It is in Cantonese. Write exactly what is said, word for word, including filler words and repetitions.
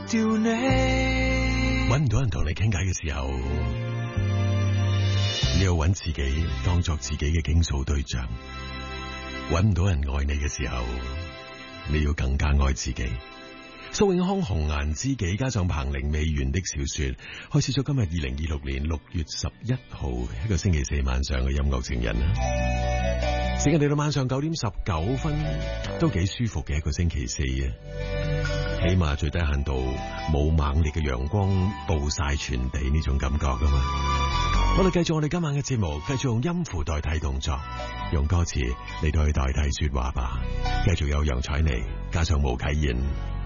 掉你。 搵唔到人同你傾偈嘅時候，你要搵自己當作自己嘅傾訴對象。搵唔到人愛你嘅時候，你要更加愛自己。蘇永康紅顏知己加上彭玲美完的小說，開始咗今日二零二六年六月十一號一個星期四晚上嘅音樂情人啦。時間嚟到晚上九點十九分，都幾舒服嘅一個星期四啊！起碼最低限度冇猛烈嘅陽光暴曬全地呢種感覺噶嘛。我哋繼續我哋今晚嘅節目，繼續用音符代替動作，用歌詞嚟到去代替說話吧。繼續有楊采妮加上毛啟賢。